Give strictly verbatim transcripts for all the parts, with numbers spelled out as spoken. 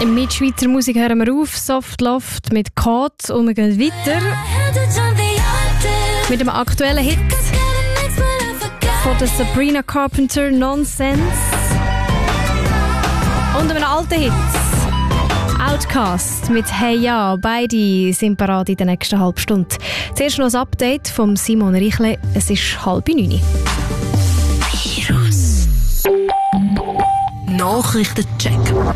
Mit Schweizer Musik hören wir auf. Soft Loft mit Kat und wir gehen weiter mit dem aktuellen Hit von der Sabrina Carpenter, Nonsense. Und einem alten Hit, Outcast mit Hey Ja. Beide sind parat in der nächsten halben Stunde. Zuerst noch ein Update von Simon Richle. Es ist halb neun. Virus Nachrichtencheck.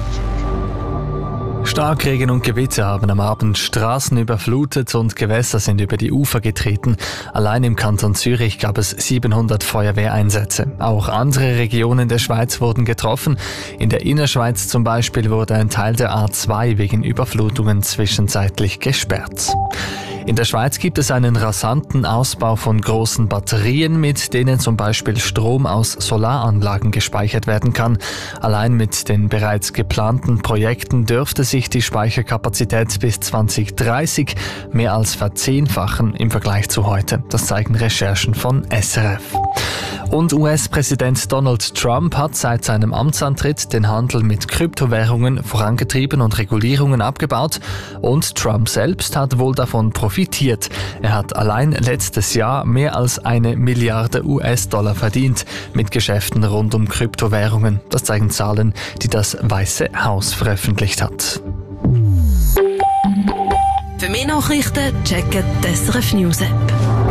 Starkregen und Gewitter haben am Abend Straßen überflutet und Gewässer sind über die Ufer getreten. Allein im Kanton Zürich gab es siebenhundert Feuerwehreinsätze. Auch andere Regionen der Schweiz wurden getroffen. In der Innerschweiz zum Beispiel wurde ein Teil der A zwei wegen Überflutungen zwischenzeitlich gesperrt. In der Schweiz gibt es einen rasanten Ausbau von großen Batterien, mit denen zum Beispiel Strom aus Solaranlagen gespeichert werden kann. Allein mit den bereits geplanten Projekten dürfte sich die Speicherkapazität bis zwanzig dreißig mehr als verzehnfachen im Vergleich zu heute. Das zeigen Recherchen von S R F. Und U S-Präsident Donald Trump hat seit seinem Amtsantritt den Handel mit Kryptowährungen vorangetrieben und Regulierungen abgebaut. Und Trump selbst hat wohl davon profitiert. Er hat allein letztes Jahr mehr als eine Milliarde U S-Dollar verdient mit Geschäften rund um Kryptowährungen. Das zeigen Zahlen, die das Weiße Haus veröffentlicht hat. Für mehr Nachrichten checken die S R F News App.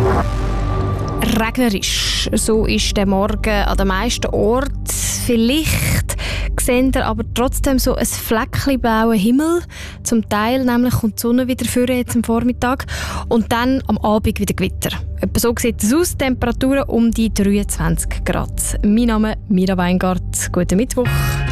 Regnerisch. So ist der Morgen an den meisten Orten. Vielleicht seht ihr aber trotzdem so ein Fleckchen blauen Himmel. Zum Teil nämlich kommt die Sonne wieder vor jetzt am Vormittag und dann am Abend wieder Gewitter. Etwa so sieht es aus. Temperaturen um die dreiundzwanzig Grad. Mein Name ist Mira Weingart. Guten Mittwoch.